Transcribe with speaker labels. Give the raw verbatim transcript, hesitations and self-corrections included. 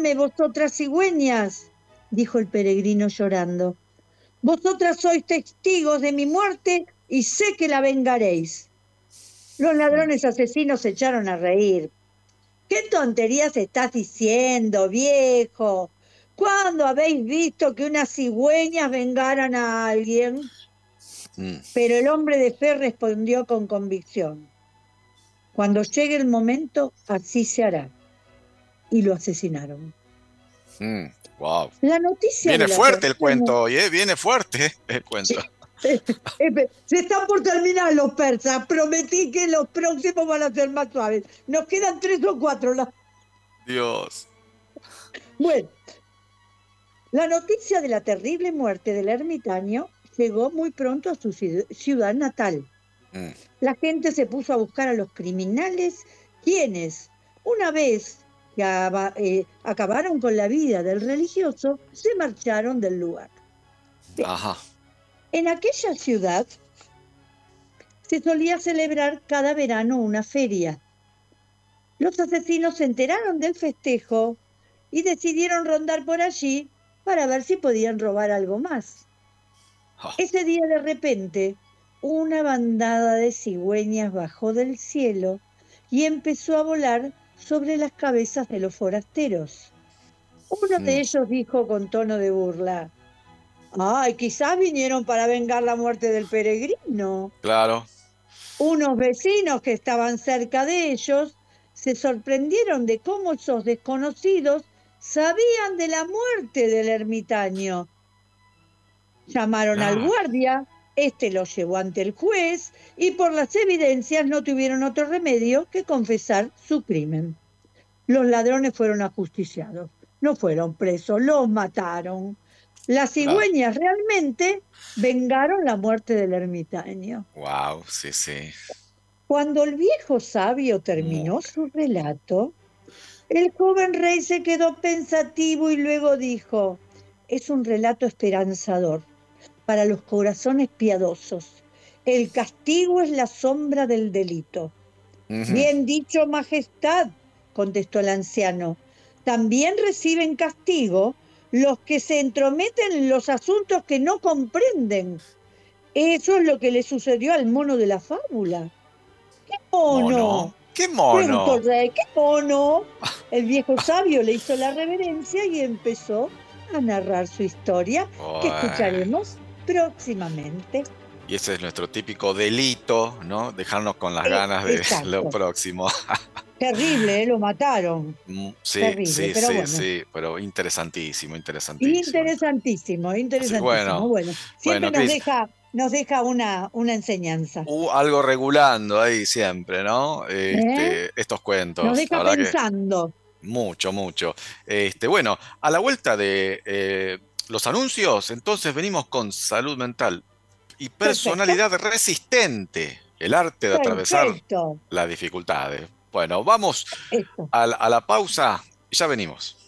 Speaker 1: Escuchadme, vosotras cigüeñas, dijo el peregrino llorando. Vosotras sois testigos de mi muerte y sé que la vengaréis. Los ladrones asesinos se echaron a reír. ¿Qué tonterías estás diciendo, viejo? ¿Cuándo habéis visto que unas cigüeñas vengaran a alguien?
Speaker 2: Mm,
Speaker 1: Pero el hombre de fe respondió con convicción. Cuando llegue el momento, así se hará. Y lo asesinaron.
Speaker 2: mm, wow.
Speaker 1: La noticia de
Speaker 2: Viene
Speaker 1: la
Speaker 2: fuerte el
Speaker 1: terrible
Speaker 2: cuento
Speaker 1: muerte.
Speaker 2: hoy, ¿eh? Viene fuerte el cuento.
Speaker 1: Se están por terminar los persas. Prometí que los próximos van a ser más suaves. Nos quedan tres o cuatro. la-
Speaker 2: Dios.
Speaker 1: Bueno, la noticia de la terrible muerte del ermitaño llegó muy pronto a su ciu- ciudad natal.
Speaker 2: Mm,
Speaker 1: La gente se puso a buscar a los criminales, quienes, una vez que aba- eh, acabaron con la vida del religioso, se marcharon del lugar. Bien,
Speaker 2: ajá.
Speaker 1: en aquella ciudad se solía celebrar cada verano una feria. Los asesinos se enteraron del festejo y decidieron rondar por allí para ver si podían robar algo más.
Speaker 2: Ah,
Speaker 1: Ese día de repente, una bandada de cigüeñas bajó del cielo y empezó a volar sobre las cabezas de los forasteros. Uno de
Speaker 2: mm,
Speaker 1: ellos dijo con tono de burla, ay, quizás vinieron para vengar la muerte del peregrino.
Speaker 2: claro.
Speaker 1: Unos vecinos que estaban cerca de ellos se sorprendieron de cómo esos desconocidos sabían de la muerte del ermitaño. Llamaron al
Speaker 2: Claro.
Speaker 1: guardia, este lo llevó ante el juez y por las evidencias no tuvieron otro remedio que confesar su crimen. Los ladrones fueron ajusticiados, no fueron presos, los mataron. Las
Speaker 2: Claro.
Speaker 1: cigüeñas realmente vengaron la muerte del ermitaño.
Speaker 2: Wow, sí, sí.
Speaker 1: Cuando el viejo sabio
Speaker 2: Muy
Speaker 1: terminó
Speaker 2: bien.
Speaker 1: su relato, el joven rey se quedó pensativo y luego dijo, es un relato esperanzador para los corazones piadosos. El castigo es la sombra del delito.
Speaker 2: Ujú.
Speaker 1: Bien dicho, Majestad, contestó el anciano. También reciben castigo los que se entrometen en los asuntos que no comprenden. Eso es lo que le sucedió al mono de la fábula. ¿Qué
Speaker 2: Mono.
Speaker 1: mono?
Speaker 2: ¿Qué
Speaker 1: Preguntó
Speaker 2: mono?
Speaker 1: el rey. ¿Qué mono? El viejo sabio le hizo la reverencia y empezó a narrar su historia que
Speaker 2: Bueno.
Speaker 1: escucharemos próximamente.
Speaker 2: Y ese es nuestro típico delito, ¿no? Dejarnos con las
Speaker 1: Eh,
Speaker 2: ganas de lo
Speaker 1: exacto.
Speaker 2: próximo.
Speaker 1: Terrible, ¿eh? Lo mataron.
Speaker 2: Mm, sí,
Speaker 1: Terrible,
Speaker 2: sí,
Speaker 1: pero
Speaker 2: sí,
Speaker 1: bueno.
Speaker 2: sí, pero interesantísimo, interesantísimo.
Speaker 1: Interesantísimo,
Speaker 2: Así,
Speaker 1: interesantísimo.
Speaker 2: bueno,
Speaker 1: Bueno, siempre
Speaker 2: bueno,
Speaker 1: nos
Speaker 2: Cris,
Speaker 1: deja, nos deja una, una enseñanza.
Speaker 2: hubo algo regulando ahí siempre, ¿no?
Speaker 1: ¿Eh?
Speaker 2: Este, estos
Speaker 1: Nos
Speaker 2: cuentos, la
Speaker 1: deja
Speaker 2: verdad que
Speaker 1: pensando.
Speaker 2: mucho, mucho. Este, bueno, a la vuelta de eh, los anuncios, entonces venimos con salud mental y
Speaker 1: Perfecto,
Speaker 2: personalidad resistente, el arte de atravesar
Speaker 1: perfecto.
Speaker 2: las dificultades. Bueno, vamos
Speaker 1: Esto.
Speaker 2: a la, a la pausa y ya venimos.